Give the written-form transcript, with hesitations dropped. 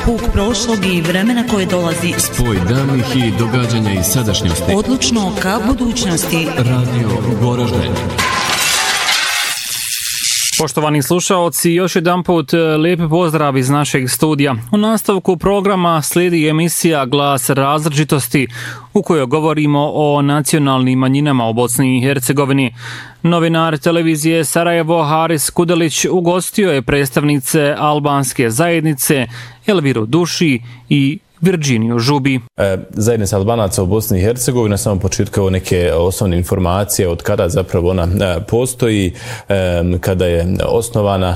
puk prošlog i vremena koje dolazi. Spoj davnih i događanja iz sadašnjosti. Odlučno ka budućnosti. Radio Goražde. Poštovani slušaoci, još jedanput lijepi pozdrav iz našeg studija. U nastavku programa slijedi emisija Glas različitosti u kojoj govorimo o nacionalnim manjinama u Bosni i Hercegovini. Novinar televizije Sarajevo Haris Kudelić ugostio je predstavnice albanske zajednice Elviru Duši i Virginiju Žubi. Zajednica Albanaca u Bosni i Hercegovini, na samom početku neke osnovne informacije od kada zapravo ona postoji, kada je osnovana